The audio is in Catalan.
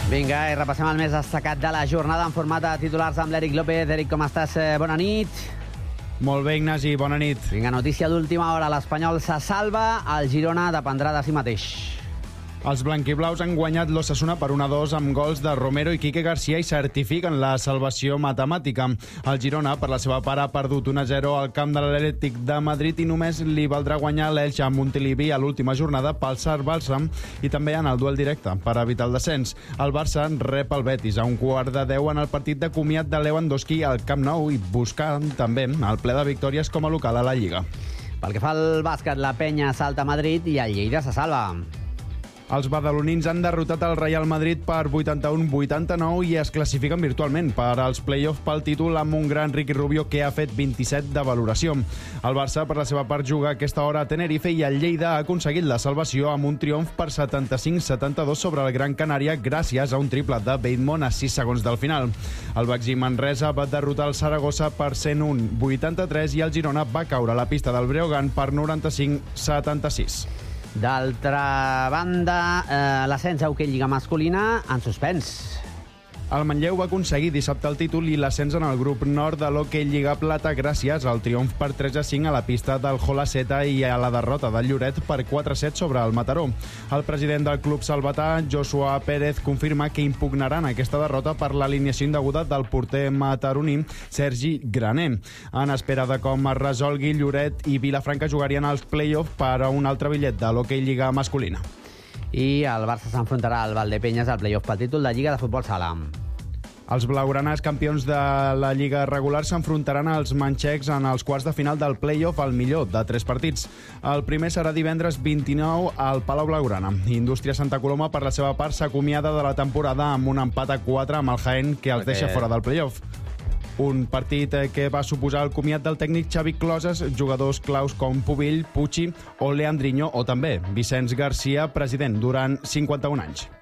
Vinga, i repassem el més destacat de la jornada en format de titulars amb l'Eric López. Eric, com estàs? Bona nit. Molt bé, Ignasi, bona nit. Vinga, notícia d'última hora. L'Espanyol se salva, el Girona dependrà de si mateix. Els blanquiblaus han guanyat l'Osasuna per 1-2 amb gols de Romero i Quique García i certifiquen la salvació matemàtica. El Girona, per la seva part, ha perdut 1-0 al camp de l'Atlètic de Madrid i només li valdrà guanyar l'Elx a Montilivi a l'última jornada pel Barça i també en el duel directe per evitar el descens. El Barça rep el Betis a 1:15 en el partit de comiat de Lewandowski al Camp Nou i buscant també el ple de victòries com a local a la Lliga. Pel que fa al bàsquet, la Penya salta a Madrid i el Lleida se salva. Els badalonins han derrotat el Real Madrid per 81-89 i es classifiquen virtualment per als play-offs pel títol amb un gran Ricky Rubio que ha fet 27 de valoració. El Barça, per la seva part, juga a aquesta hora a Tenerife i el Lleida ha aconseguit la salvació amb un triomf per 75-72 sobre el Gran Canària gràcies a un triple de Bateman a 6 segons del final. El Baxi Manresa va derrotar el Saragossa per 101-83 i el Girona va caure a la pista del Breogán per 95-76. D'altra banda, l'ascens a hoquei Lliga masculina en suspens. El Manlleu va aconseguir dissabte el títol i l'ascens en el grup nord de l'Hockey Lliga Plata gràcies al triomf per 3-5 a la pista del Jolaseta i a la derrota del Lloret per 4-7 sobre el Mataró. El president del club salvatà, Joshua Pérez, confirma que impugnaran aquesta derrota per l'alineació indeguda del porter mataroní Sergi Graner. En espera de com es resolgui, Lloret i Vilafranca jugarien als play-offs per a un altre bitllet de l'Hockey Lliga masculina. I el Barça s'enfrontarà al Valdepenyes al play-off pel títol de Lliga de Futbol Sala. Els blaugranes, campions de la Lliga regular, s'enfrontaran als manxecs en els quarts de final del play-off al millor de 3 partits. El primer serà divendres 29 al Palau Blaugrana. Indústria Santa Coloma, per la seva part, s'acomiada de la temporada amb un empat a 4 amb el Jaén, que els deixa fora del play-off. Un partit que va suposar el comiat del tècnic Xavi Closes, jugadors claus com Pubill, Pucci o Leandrinho o també Vicenç Garcia, president durant 51 anys.